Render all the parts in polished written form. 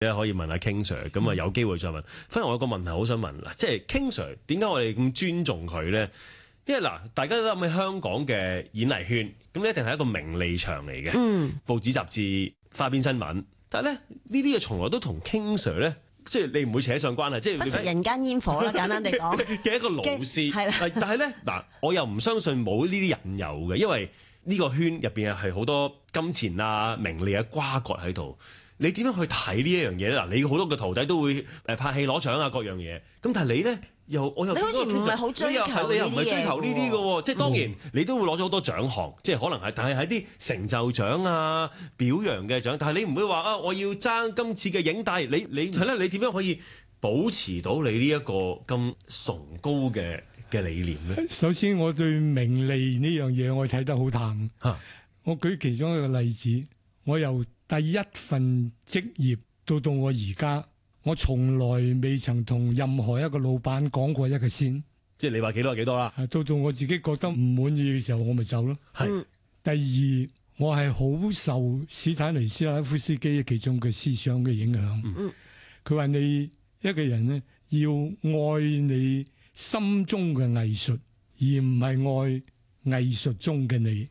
可以問下 King Sir， 咁啊有機會再問。反而我有個問題好想問啦，即係 King Sir 點解我哋咁尊重佢咧？因為嗱，大家都諗起香港嘅演藝圈，咁一定係一個名利場嚟嘅，報紙雜誌、花邊新聞。但係咧呢啲嘢從來都同 King Sir 咧，即係你唔會扯上關係，即係不食人間煙火啦，簡單地講嘅一個老師。 係啦， 但係咧嗱，我又唔相信冇呢啲引誘嘅，因為呢個圈入邊係好多金錢啊、名利啊瓜葛喺度。你點樣去睇呢一樣嘢咧？嗱，你好多嘅徒弟都會拍戲攞獎啊，各樣嘢。咁但係你咧，我又你好似唔係好追求呢啲嘢， 你又唔係追求呢啲嘅喎。即係當然你都會攞咗好多獎項，即係可能係，但係喺啲成就獎啊、表揚嘅獎。但係你唔會話啊，我要爭今次嘅影帝。你係咧，你點樣可以保持到你呢一個咁崇高嘅理念咧？ 首先，我對名利呢樣嘢我睇得好淡。我舉其中一個例子，我由第一份職業到我而家，我從來未曾同任何一個老闆講過一個仙。 即係你話幾多就幾多啦。 到我自己覺得唔滿意嘅時候，我咪走咯。 係。 第二，我係好受史坦尼斯拉夫斯基其中嘅思想嘅影響。佢話你一個人呢，要愛你心中嘅藝術，而唔係愛藝術中嘅你。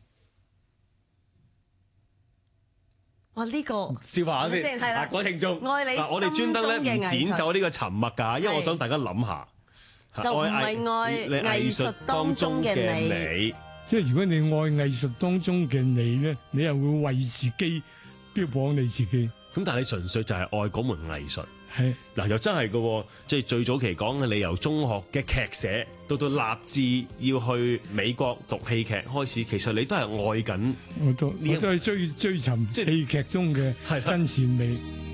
哇！呢個消化下先， 係啦， 各位聽眾， 愛你我哋專登咧唔剪走呢個沉默㗎，因為我想大家諗下， 就唔係愛藝術當中嘅你。 即係如果你愛藝術當中嘅你咧，你又會為自己標榜你自己。 咁但係你純粹就係愛嗰門藝術。 係嗱，又真係嘅，即係最早期講嘅，你由中學嘅劇社到立志要去美國讀戲劇開始，其實你都係愛緊。 我都係追尋戲劇中嘅真善美。